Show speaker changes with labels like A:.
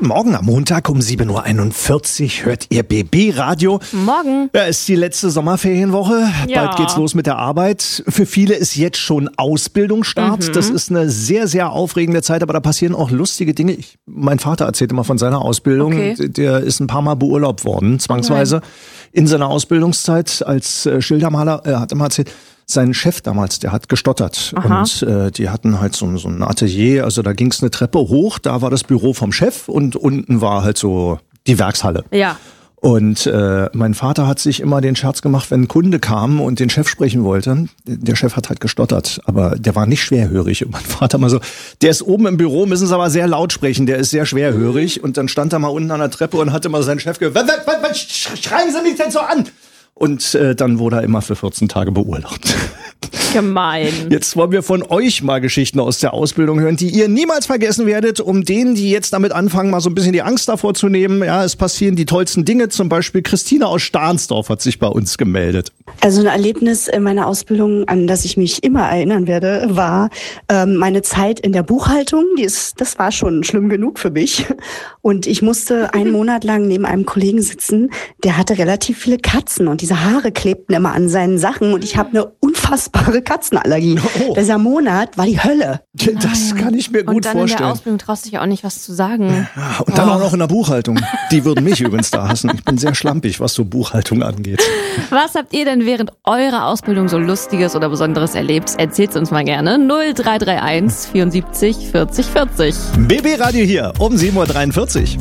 A: Guten Morgen am Montag um 7.41 Uhr hört ihr BB Radio.
B: Morgen.
A: Ja, ist die letzte Sommerferienwoche.
B: Ja.
A: Bald geht's los mit der Arbeit. Für viele ist jetzt schon Ausbildungsstart. Das ist eine sehr, sehr aufregende Zeit, aber da passieren auch lustige Dinge. Mein Vater erzählt immer von seiner Ausbildung.
B: Okay.
A: Der ist ein paar Mal beurlaubt worden, zwangsweise. In seiner Ausbildungszeit als Schildermaler. Er hat immer erzählt, sein Chef damals, der hat gestottert.
B: Aha.
A: Und die hatten halt so ein Atelier, also da ging's eine Treppe hoch, da war das Büro vom Chef und unten war halt so die Werkshalle.
B: Ja.
A: Und mein Vater hat sich immer den Scherz gemacht, wenn ein Kunde kam und den Chef sprechen wollte. Der Chef hat halt gestottert, aber der war nicht schwerhörig. Und mein Vater mal so, der ist oben im Büro, müssen Sie aber sehr laut sprechen, der ist sehr schwerhörig. Und dann stand er mal unten an der Treppe und hatte mal seinen Chef gesagt, was schreien Sie mich denn so an? Und dann wurde er immer für 14 Tage beurlaubt.
B: Gemein.
A: Jetzt wollen wir von euch mal Geschichten aus der Ausbildung hören, die ihr niemals vergessen werdet, um denen, die jetzt damit anfangen, mal so ein bisschen die Angst davor zu nehmen. Ja, es passieren die tollsten Dinge. Zum Beispiel Christina aus Stahnsdorf hat sich bei uns gemeldet.
C: Also ein Erlebnis in meiner Ausbildung, an das ich mich immer erinnern werde, war meine Zeit in der Buchhaltung. Das war schon schlimm genug für mich. Und ich musste einen Monat lang neben einem Kollegen sitzen, der hatte relativ viele Katzen und diese Haare klebten immer an seinen Sachen und ich habe eine unfassbare Katzenallergie.
A: Oh.
C: Dieser Monat war die Hölle.
A: Das kann ich mir gut
B: Und dann in der
A: vorstellen.
B: Ausbildung traust du dich auch nicht, was zu sagen.
A: Ja, und dann auch noch in der Buchhaltung. Die würden mich übrigens da hassen. Ich bin sehr schlampig, was so Buchhaltung angeht.
B: Was habt ihr denn während eurer Ausbildung so Lustiges oder Besonderes erlebt? Erzählt's uns mal gerne. 0331 74 40 40.
A: BB Radio hier um 7.43 Uhr.